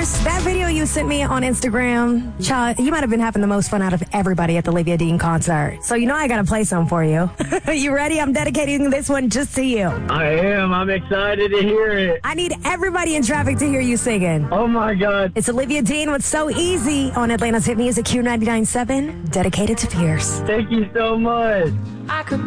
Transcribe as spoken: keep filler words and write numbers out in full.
Pierce, that video you sent me on Instagram, child, you might have been having the most fun out of everybody at the Olivia Dean concert. So you know I got to play some for you. You ready? I'm dedicating this one just to you. I am. I'm excited to hear it. I need everybody in traffic to hear you singing. Oh, my God. It's Olivia Dean with So Easy on Atlanta's Hit Music Q ninety-nine point seven, dedicated to Pierce. Thank you so much. I could